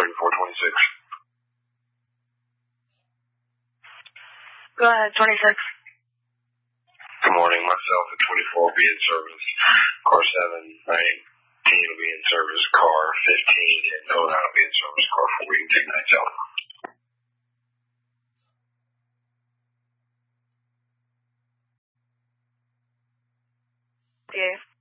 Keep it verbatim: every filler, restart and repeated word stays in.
thirty-four twenty-six. Go ahead, twenty-six. Good morning. Myself at twenty-four will be in service. Car seven, nineteen will be in service. Car fifteen and oh nine will be in service. Car four, we can take nights out. Yeah.